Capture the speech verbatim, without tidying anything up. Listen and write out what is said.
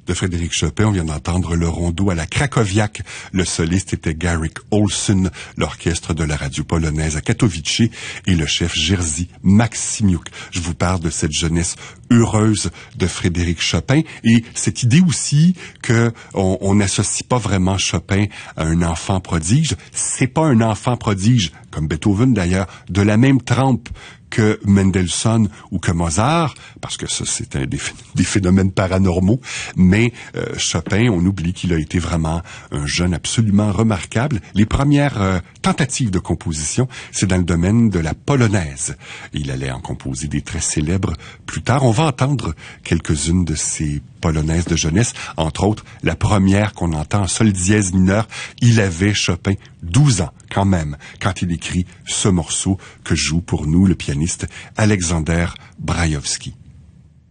de Frédéric Chopin. On vient d'entendre le rondo à la Krakowiak. Le soliste était Garrick Olson, l'orchestre de la radio polonaise à Katowice et le chef Jerzy Maksimiuk. Je vous parle de cette jeunesse heureuse de Frédéric Chopin et cette idée aussi que on, on n'associe pas vraiment Chopin à un enfant prodige. C'est pas un enfant prodige, comme Beethoven d'ailleurs, de la même trempe que Mendelssohn ou que Mozart, parce que ça, c'est un des, des phénomènes paranormaux, mais euh, Chopin, on oublie qu'il a été vraiment un jeune absolument remarquable. Les premières euh, tentatives de composition, c'est dans le domaine de la polonaise. Il allait en composer des très célèbres plus tard. On va entendre quelques-unes de ces polonaises de jeunesse, entre autres la première qu'on entend en sol dièse mineur. Il avait, Chopin, douze ans quand même, quand il écrit ce morceau que joue pour nous le pianiste Alexander Brailovsky.